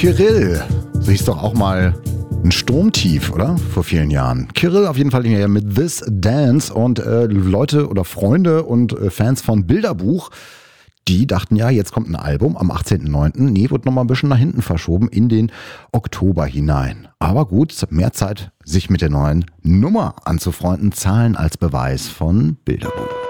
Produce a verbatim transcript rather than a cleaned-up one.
Kyrill, so hieß doch auch mal ein Sturmtief, oder? Vor vielen Jahren. Kyrill auf jeden Fall hier mit This Dance und äh, Leute oder Freunde und äh, Fans von Bilderbuch, die dachten ja, jetzt kommt ein Album am achtzehnten neunten Nee, wird nochmal ein bisschen nach hinten verschoben in den Oktober hinein. Aber gut, es hat mehr Zeit, sich mit der neuen Nummer anzufreunden. Zahlen als Beweis von Bilderbuch.